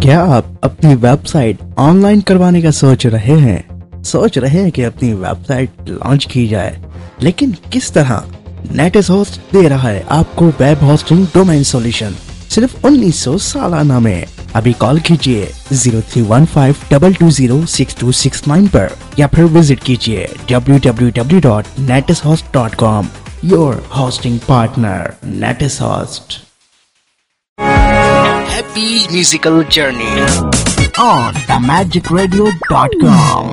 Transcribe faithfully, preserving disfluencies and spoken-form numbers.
क्या आप अपनी वेबसाइट ऑनलाइन करवाने का सोच रहे हैं? सोच रहे हैं कि अपनी वेबसाइट लॉन्च की जाए, लेकिन किस तरह? नेटिस होस्ट दे रहा है आपको वेब होस्टिंग डोमेन सॉल्यूशन सिर्फ उन्नीस सौ सालाना में। अभी कॉल कीजिए zero three one five to to zero six to six nine पर या फिर विजिट कीजिए W W W dot नेटिस host dot com. Your hosting partner नेटिस host. Happy musical journey on the magic radio dot com.